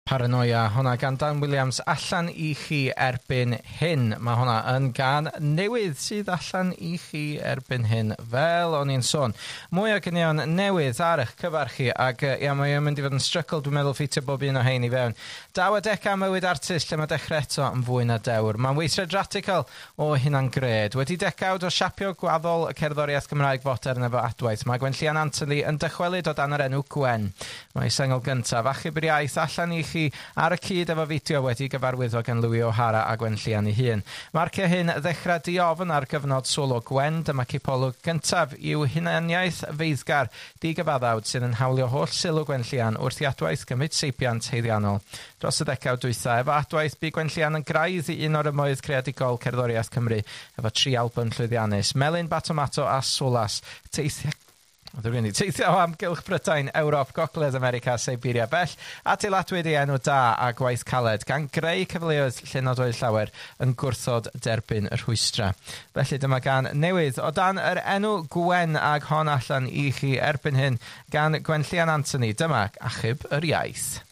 Paranoia, hwnna gan Dan Williams, allan i chi erbyn hyn. Mae hwnna yn gan newydd sydd allan i chi erbyn hyn, fel o'n i'n sôn. Mwy o gynion newydd ar eich cyfar chi, ac mae o'n mynd i fod yn strygl, dwi'n meddwl ffitio bob un o hein i fewn. 20 mywyd artist, lle mae dechrau eto yn fwy na dewr. Mae'n weithred radical o hynna'n gred. Wedi decawd o siapio gwaddol y cerddoriaeth Gymraeg fodern efo adwaith. Mae Gwenllian Anthony yn dychwelyd o dan yr enw Gwen. Mae sengl gyntaf achub yr iaith allan i chi ar y cyd efo fideo wedi gyfarwyddo gan Louis O'Hara a Gwenllian ei hun. Marcio hyn ddechrau diofn ar gyfnod solo Gwen, dyma cipolwg gyntaf i'w hunaniaeth feiddgar digyfaddawd sydd yn hawlio holl sylw Gwenllian wrth i adwaith gymryd seibiant heiddiannol. Dros y decawd dwytha, efo adwaith bu Gwenllian yn graidd i un o'r ymoedd creadigol cerddoriaeth Cymru efo 3 album llwyddiannus, Melyn Batomato a Solas, teithio o amgylch Brydain, Ewrop, Gogledd America, Siberia bell, adeiladwyd ei enw da a gwaith caled gan greu cyfleoedd lle nad oedd llawer yn gwrthod derbyn y rhwystra. Felly dyma gan newydd o dan yr enw Gwen ag hon allan i chi erbyn hyn gan Gwenllian Anthony. Dyma achub yr iaith.